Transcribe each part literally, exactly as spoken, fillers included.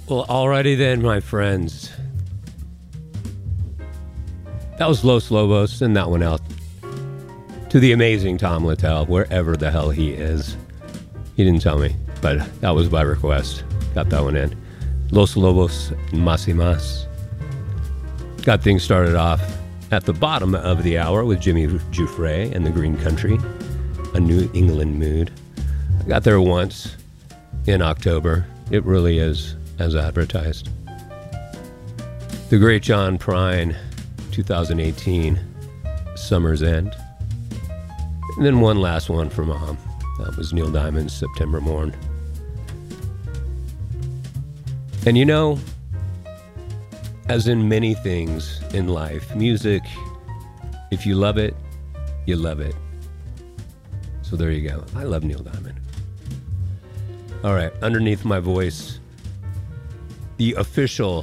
Well, alrighty then, my friends. That was Los Lobos, and that went out to the amazing Tom Littell, wherever the hell he is. He didn't tell me, but that was by request. Got that one in. Los Lobos Más y Más. Got things started off at the bottom of the hour with Jimmy Giuffre and the Green Country, a New England mood. I got there once in October. It really is as advertised. The great John Prine, two thousand eighteen, Summer's End. And then one last one for Mom. That was Neil Diamond's September Morn. And you know, as in many things in life, music, if you love it, you love it. So there you go. I love Neil Diamond. All right, underneath my voice, the official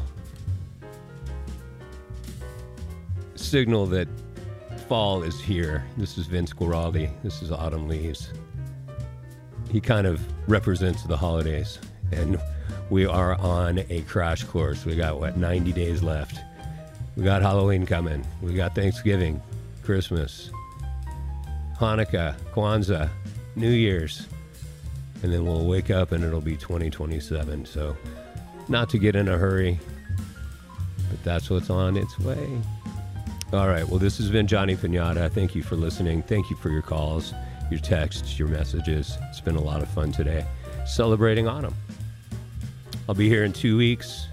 signal that fall is here. This is Vince Guaraldi. This is Autumn Leaves. He kind of represents the holidays, and we are on a crash course. We got, what, ninety days left. We got Halloween coming. We got Thanksgiving, Christmas, Hanukkah, Kwanzaa, New Year's, and then we'll wake up and it'll be twenty twenty-seven. So not to get in a hurry, but that's what's on its way. All right, well, this has been Johnny Piñata. Thank you for listening. Thank you for your calls, your texts, your messages. It's been a lot of fun today, celebrating autumn. I'll be here in two weeks.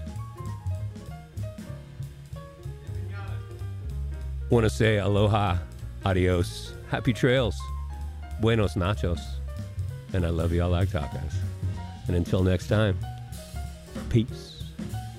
Want to say aloha, adios, happy trails, buenos nachos, and I love y'all like tacos. And until next time, peace.